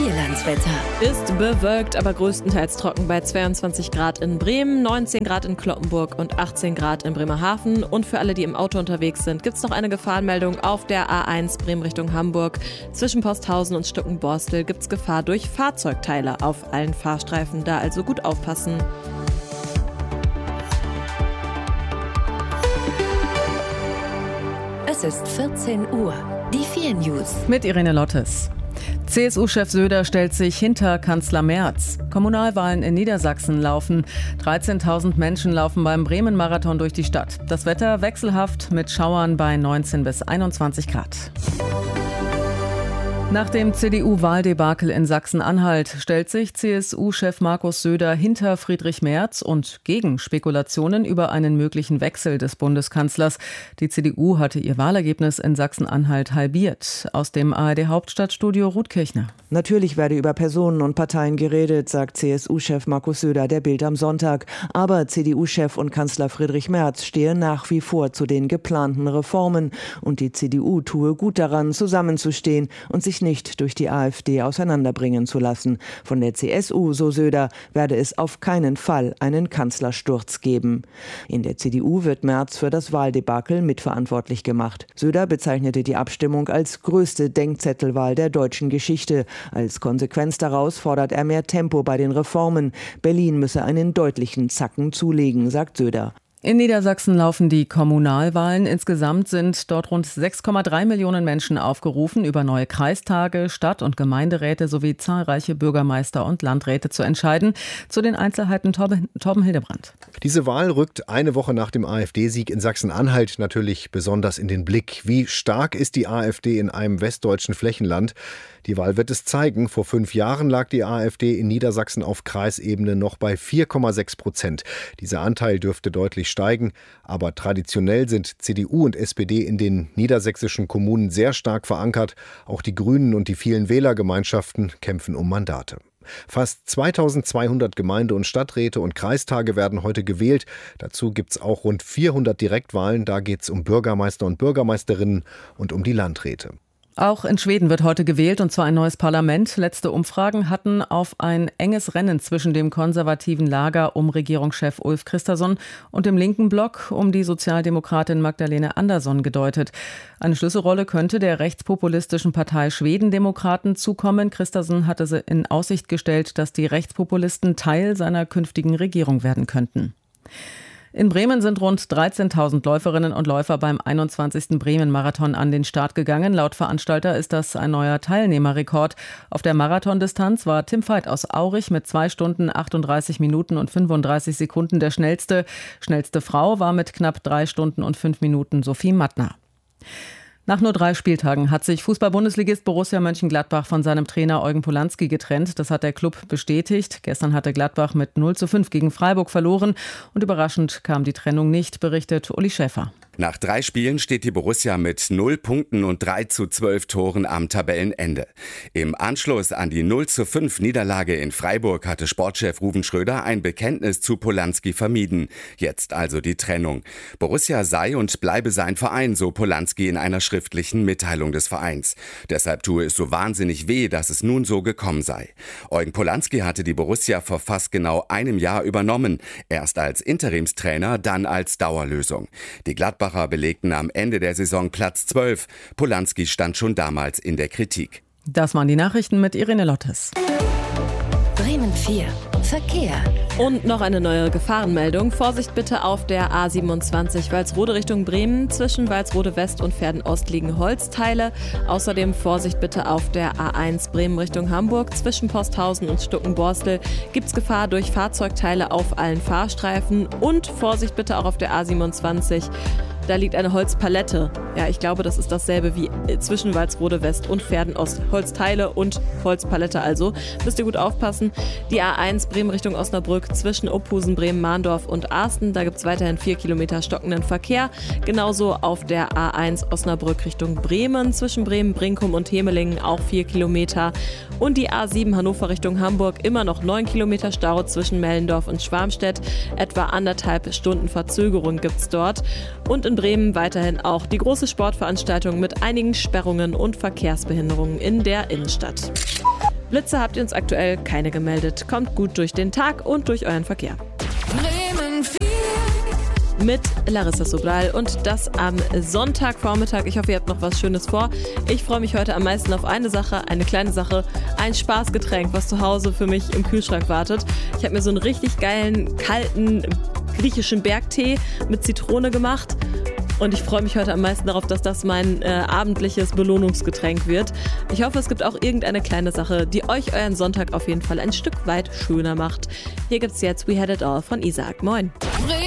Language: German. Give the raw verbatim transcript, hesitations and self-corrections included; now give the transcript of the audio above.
Vierlandswetter. Ist bewölkt, aber größtenteils trocken bei zweiundzwanzig Grad in Bremen, neunzehn Grad in Cloppenburg und achtzehn Grad in Bremerhaven. Und für alle, die im Auto unterwegs sind, gibt es noch eine Gefahrenmeldung auf der A eins Bremen Richtung Hamburg. Zwischen Posthausen und Stuckenborstel gibt es Gefahr durch Fahrzeugteile auf allen Fahrstreifen. Da also gut aufpassen. Es ist vierzehn Uhr. Die vier News. Mit Irene Lottes. C S U-Chef Söder stellt sich hinter Kanzler Merz. Kommunalwahlen in Niedersachsen laufen. dreizehntausend Menschen laufen beim Bremen-Marathon durch die Stadt. Das Wetter wechselhaft mit Schauern bei neunzehn bis einundzwanzig Grad. Nach dem C D U-Wahldebakel in Sachsen-Anhalt stellt sich C S U-Chef Markus Söder hinter Friedrich Merz und gegen Spekulationen über einen möglichen Wechsel des Bundeskanzlers. Die C D U hatte ihr Wahlergebnis in Sachsen-Anhalt halbiert. Aus dem A R D-Hauptstadtstudio Ruth Kirchner. Natürlich werde über Personen und Parteien geredet, sagt C S U-Chef Markus Söder der Bild am Sonntag. Aber C D U-Chef und Kanzler Friedrich Merz stehe nach wie vor zu den geplanten Reformen. Und die C D U tue gut daran, zusammenzustehen und sich nicht durch die AfD auseinanderbringen zu lassen. Von der C S U, so Söder, werde es auf keinen Fall einen Kanzlersturz geben. In der C D U wird Merz für das Wahldebakel mitverantwortlich gemacht. Söder bezeichnete die Abstimmung als größte Denkzettelwahl der deutschen Geschichte. Als Konsequenz daraus fordert er mehr Tempo bei den Reformen. Berlin müsse einen deutlichen Zacken zulegen, sagt Söder. In Niedersachsen laufen die Kommunalwahlen. Insgesamt sind dort rund sechs Komma drei Millionen Menschen aufgerufen, über neue Kreistage, Stadt- und Gemeinderäte sowie zahlreiche Bürgermeister und Landräte zu entscheiden. Zu den Einzelheiten Torben, Torben Hildebrand. Diese Wahl rückt eine Woche nach dem AfD-Sieg in Sachsen-Anhalt natürlich besonders in den Blick. Wie stark ist die AfD in einem westdeutschen Flächenland? Die Wahl wird es zeigen. Vor fünf Jahren lag die AfD in Niedersachsen auf Kreisebene noch bei vier Komma sechs Prozent. Dieser Anteil dürfte deutlich steigen. Aber traditionell sind C D U und S P D in den niedersächsischen Kommunen sehr stark verankert. Auch die Grünen und die vielen Wählergemeinschaften kämpfen um Mandate. Fast zweitausendzweihundert Gemeinde- und Stadträte und Kreistage werden heute gewählt. Dazu gibt es auch rund vierhundert Direktwahlen. Da geht es um Bürgermeister und Bürgermeisterinnen und um die Landräte. Auch in Schweden wird heute gewählt, und zwar ein neues Parlament. Letzte Umfragen hatten auf ein enges Rennen zwischen dem konservativen Lager um Regierungschef Ulf Kristersson und dem linken Block um die Sozialdemokratin Magdalena Andersson gedeutet. Eine Schlüsselrolle könnte der rechtspopulistischen Partei Schwedendemokraten zukommen. Kristersson hatte sie in Aussicht gestellt, dass die Rechtspopulisten Teil seiner künftigen Regierung werden könnten. In Bremen sind rund dreizehntausend Läuferinnen und Läufer beim einundzwanzigsten Bremen-Marathon an den Start gegangen. Laut Veranstalter ist das ein neuer Teilnehmerrekord. Auf der Marathondistanz war Tim Veit aus Aurich mit zwei Stunden achtunddreißig Minuten und fünfunddreißig Sekunden der schnellste. Schnellste Frau war mit knapp drei Stunden und fünf Minuten Sophie Mattner. Nach nur drei Spieltagen hat sich Fußball-Bundesligist Borussia Mönchengladbach von seinem Trainer Eugen Polanski getrennt. Das hat der Club bestätigt. Gestern hatte Gladbach mit null zu fünf gegen Freiburg verloren. Und überraschend kam die Trennung nicht, berichtet Uli Schäfer. Nach drei Spielen steht die Borussia mit null Punkten und drei zu zwölf Toren am Tabellenende. Im Anschluss an die null zu fünf Niederlage in Freiburg hatte Sportchef Ruven Schröder ein Bekenntnis zu Polanski vermieden. Jetzt also die Trennung. Borussia sei und bleibe sein Verein, so Polanski in einer schriftlichen Mitteilung des Vereins. Deshalb tue es so wahnsinnig weh, dass es nun so gekommen sei. Eugen Polanski hatte die Borussia vor fast genau einem Jahr übernommen. Erst als Interimstrainer, dann als Dauerlösung. Die Gladbach belegten am Ende der Saison Platz zwölf. Polanski stand schon damals in der Kritik. Das waren die Nachrichten mit Irene Lottes. Bremen vier. Verkehr. Und noch eine neue Gefahrenmeldung. Vorsicht bitte auf der A siebenundzwanzig Walsrode Richtung Bremen. Zwischen Walsrode West und Verden Ost liegen Holzteile. Außerdem Vorsicht bitte auf der A eins Bremen Richtung Hamburg. Zwischen Posthausen und Stuckenborstel gibt es Gefahr durch Fahrzeugteile auf allen Fahrstreifen. Und Vorsicht bitte auch auf der A siebenundzwanzig. Da liegt eine Holzpalette. Ja, ich glaube, das ist dasselbe wie zwischen Walsrode West und Verden Ost. Holzteile und Holzpalette also. Müsst ihr gut aufpassen. Die A eins Bremen Richtung Osnabrück zwischen Opusen, Bremen, Mahndorf und Arsten. Da gibt es weiterhin vier Kilometer stockenden Verkehr. Genauso auf der A eins Osnabrück Richtung Bremen zwischen Bremen, Brinkum und Hemelingen auch vier Kilometer. Und die A sieben Hannover Richtung Hamburg immer noch neun Kilometer Stau zwischen Mellendorf und Schwarmstedt. Etwa anderthalb Stunden Verzögerung gibt es dort. Und in in Bremen weiterhin auch die große Sportveranstaltung mit einigen Sperrungen und Verkehrsbehinderungen in der Innenstadt. Blitze habt ihr uns aktuell keine gemeldet. Kommt gut durch den Tag und durch euren Verkehr. Bremen vier. Mit Larissa Sobral und das am Sonntagvormittag. Ich hoffe, ihr habt noch was Schönes vor. Ich freue mich heute am meisten auf eine Sache, eine kleine Sache, ein Spaßgetränk, was zu Hause für mich im Kühlschrank wartet. Ich habe mir so einen richtig geilen, kalten, griechischen Bergtee mit Zitrone gemacht. Und ich freue mich heute am meisten darauf, dass das mein äh, abendliches Belohnungsgetränk wird. Ich hoffe, es gibt auch irgendeine kleine Sache, die euch euren Sonntag auf jeden Fall ein Stück weit schöner macht. Hier gibt's jetzt We Had It All von Isaac. Moin.